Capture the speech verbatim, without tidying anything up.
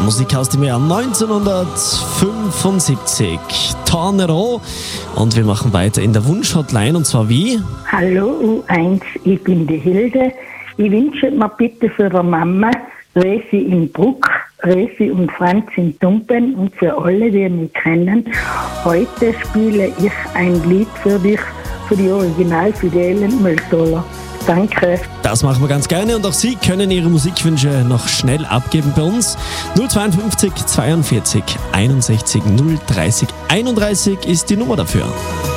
Musik aus dem Jahr neunzehnhundertfünfundsiebzig. Tornero. Und wir machen weiter in der Wunschhotline und zwar wie? Hallo U eins, ich bin die Hilde. Ich wünsche mir bitte für die Mama Resi in Bruck, Resi und Franz in Tumpen und für alle, die mich kennen. Heute spiele ich ein Lied für dich, für die original-fidelen Mülltoller. Danke. Das machen wir ganz gerne und auch Sie können Ihre Musikwünsche noch schnell abgeben bei uns. null zweiundfünfzig zweiundvierzig einundsechzig null dreißig einunddreißig ist die Nummer dafür.